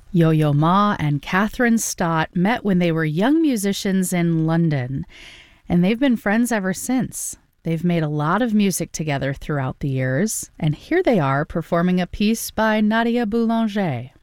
Yo-Yo Ma and Catherine Stott met when they were young musicians in London, and they've been friends ever since. They've made a lot of music together throughout the years, and here they are performing a piece by Nadia Boulanger.